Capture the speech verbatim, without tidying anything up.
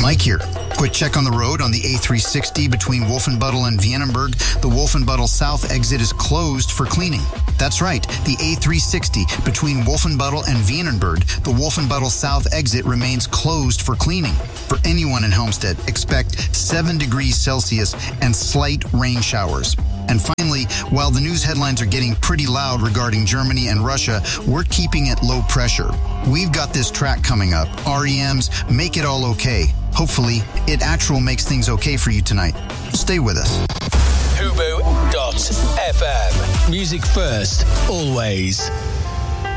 Mike here. Quick check on the road on the A three sixty between Wolfenbüttel and Viennenberg. The Wolfenbüttel South exit is closed for cleaning. That's right, the A three sixty between Wolfenbüttel and Viennenberg, the Wolfenbüttel South exit remains closed for cleaning. For anyone in Homestead, expect seven degrees Celsius and slight rain showers. And finally, while the news headlines are getting pretty loud regarding Germany and Russia, we're keeping it low pressure. We've got this track coming up, R E M's Make It All Okay. Hopefully, it actual makes things okay for you tonight. Stay with us. Hubu dot F M. Music first, always.